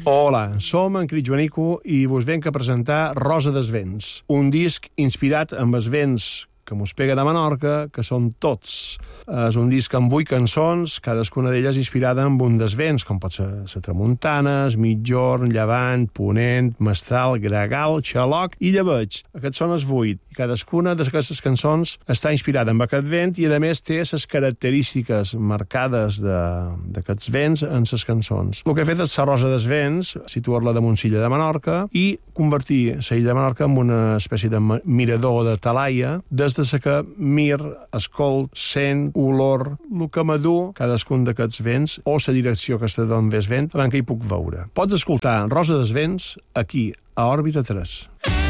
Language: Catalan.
Hola, som en Crit Joanico i vos venc a presentar Rosa dels Vents, un disc inspirat amb els vents que mos pega de Menorca, que són tots. És un disc amb 8 cançons, cadascuna d'elles inspirada amb un dels vents, com pot ser la tramuntana, el migjorn, llevant, ponent, mestral, gregal, xaloc i llebeig. Aquests són els 8. I cadascuna d'aquestes cançons està inspirada amb aquest vent i, a més, té les característiques marcades d'aquests vents en les cançons. El que he fet és la Rosa dels Vents, situar-la damunt l'illa de Menorca i convertir l'illa de Menorca en una espècie de mirador de talaia, des de que mir, escolt, sent, olor, el que m'adú cadascun d'aquests vents o la direcció que està d'on ves vent, abans que hi puc veure. Pots escoltar Rosa dels Vents aquí, a Òrbita 3.